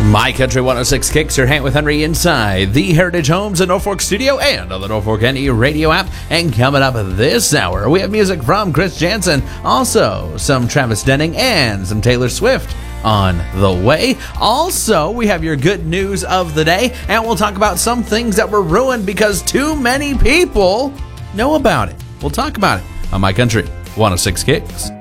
My Country 106 Kicks your hand with Henry inside the Heritage Homes in Norfolk studio and on the Norfolk NE radio app. And coming up this hour, we have music from Chris Janson, also some Travis Denning and some Taylor Swift on the way. Also, we have your good news of the day, and we'll talk about some things that were ruined because too many people know about it. We'll talk about it on My Country 106 Kicks.